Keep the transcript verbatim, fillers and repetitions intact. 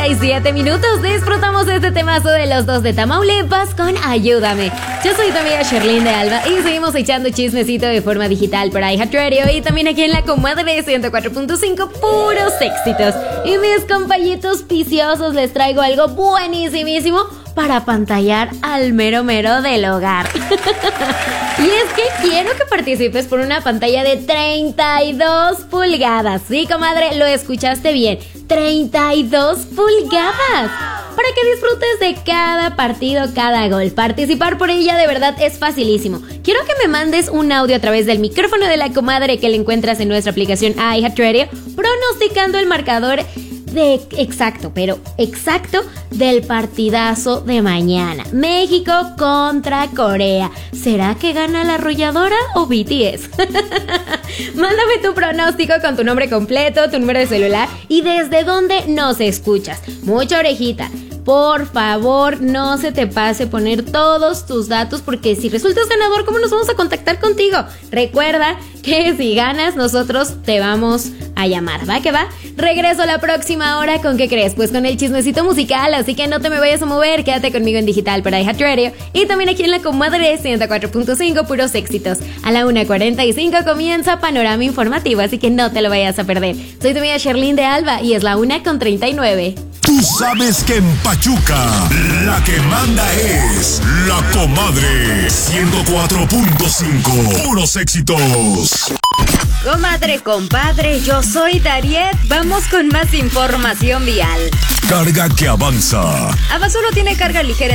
Siete minutos, disfrutamos de este temazo de los dos de Tamaulipas con Ayúdame. Yo soy tu amiga Sherlyn de Alba y seguimos echando chismecito de forma digital por iHeartRadio y también aquí en la comadre ciento cuatro punto cinco, puros éxitos. Y mis compañitos viciosos, les traigo algo buenísimísimo para apantallar al mero mero del hogar. Y es que quiero que participes por una pantalla de treinta y dos pulgadas. Sí, comadre, lo escuchaste bien. treinta y dos pulgadas. Para que disfrutes de cada partido, cada gol. Participar por ella de verdad es facilísimo. Quiero que me mandes un audio a través del micrófono de la comadre que le encuentras en nuestra aplicación iHeartRadio, pronosticando el marcador de exacto, pero exacto del partidazo de mañana. México contra Corea. ¿Será que gana la arrolladora o B T S? Mándame tu pronóstico con tu nombre completo, tu número de celular y desde dónde nos escuchas. Mucha orejita. Por favor, no se te pase poner todos tus datos porque si resultas ganador, ¿cómo nos vamos a contactar contigo? Recuerda que si ganas, nosotros te vamos a llamar. ¿Va que va? Regreso la próxima hora. ¿Con qué crees? Pues con el chismecito musical, así que no te me vayas a mover. Quédate conmigo en digital para iHeartRadio y también aquí en la comadre ciento cuatro punto cinco, puros éxitos. A la una cuarenta y cinco comienza Panorama Informativo, así que no te lo vayas a perder. Soy tu amiga Sherlyn de Alba y es la una con treinta y nueve. Tú sabes que en Pachuca la que manda es la comadre ciento cuatro punto cinco. Puros éxitos. Comadre, compadre, yo soy Dariet. Vamos con más información vial. Carga que avanza. Abasolo tiene carga ligera